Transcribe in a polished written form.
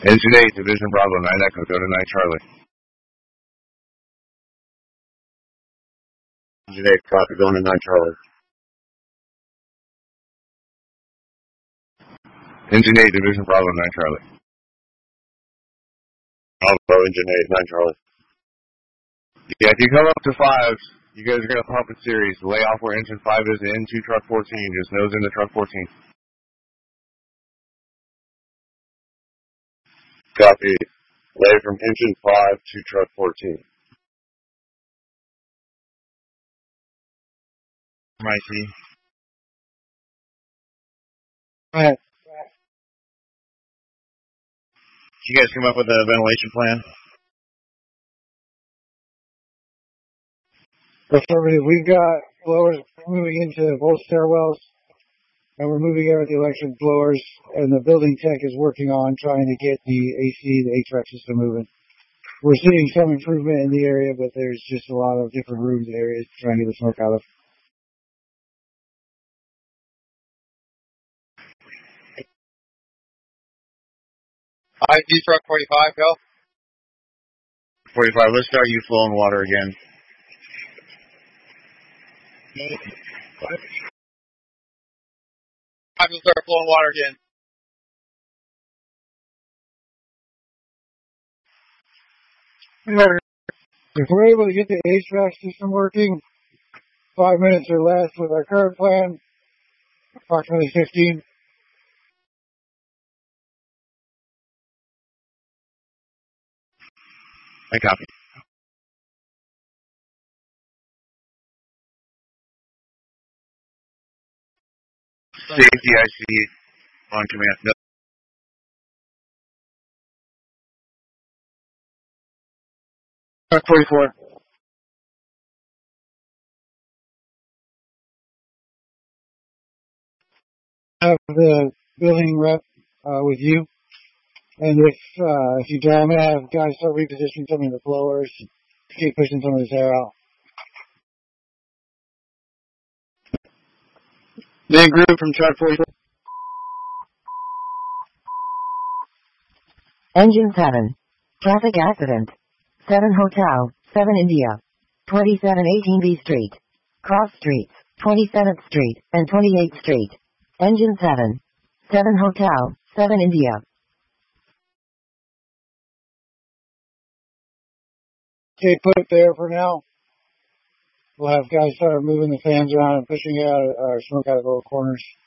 Engine 8, Division Bravo, 9 Echo, go to 9 Charlie. Engine 8, copy, going to 9 Charlie. Engine 8, Division Bravo, 9 Charlie. Bravo, Engine 8, 9 Charlie. Yeah, if you come up to 5, you guys are going to pump in series. Lay off where engine 5 is into truck 14. Just nose into truck 14. Copy. Lay from engine 5 to truck 14. Mikey. Alright. Did you guys come up with a ventilation plan? Affirmative. We've got blowers moving into both stairwells, and we're moving out the electric blowers, and the building tech is working on trying to get the AC, the HVAC system moving. We're seeing some improvement in the area, but there's just a lot of different rooms and areas to try and get the smoke out of. ID truck 45, go. 45, let's start you flowing water again. I can start flowing water again. If we're able to get the HVAC system working, 5 minutes or less with our current plan, approximately 15. I copy. Safety, I see. On command. No. Truck 44. Have the building rep with you, and if you don't, have guys start repositioning some of the blowers, keep pushing some of this air out. Main group from truck 44. Engine 7. Traffic accident. 7 Hotel, 7 India. 2718 B Street. Cross Streets, 27th Street and 28th Street. Engine 7. 7 Hotel, 7 India. Okay, put it there for now. We'll have guys start moving the fans around and pushing out our smoke out of all corners.